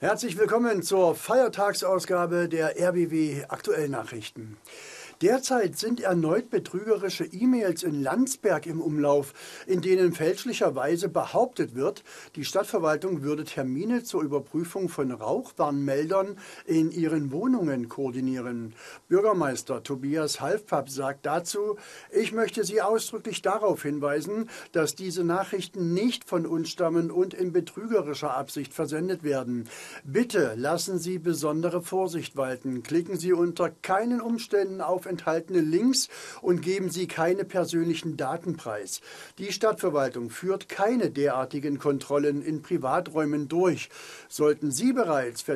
Herzlich willkommen zur Feiertagsausgabe der RBB Aktuellnachrichten. Derzeit sind erneut betrügerische E-Mails in Landsberg im Umlauf, in denen fälschlicherweise behauptet wird, die Stadtverwaltung würde Termine zur Überprüfung von Rauchwarnmeldern in ihren Wohnungen koordinieren. Bürgermeister Tobias Halfpapp sagt dazu: Ich möchte Sie ausdrücklich darauf hinweisen, dass diese Nachrichten nicht von uns stammen und in betrügerischer Absicht versendet werden. Bitte lassen Sie besondere Vorsicht walten. Klicken Sie unter keinen Umständen auf enthaltene Links und geben Sie keine persönlichen Daten preis. Die Stadtverwaltung führt keine derartigen Kontrollen in Privaträumen durch. Sollten Sie bereits